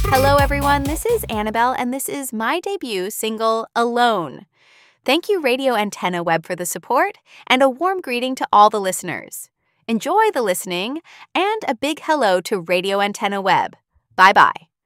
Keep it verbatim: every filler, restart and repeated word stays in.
Hello, everyone. This is Annabelle, and this is my debut single, Alone. Thank you, Radio Antenna Web, for the support, and a warm greeting to all the listeners. Enjoy the listening, and a big hello to Radio Antenna Web. Bye-bye.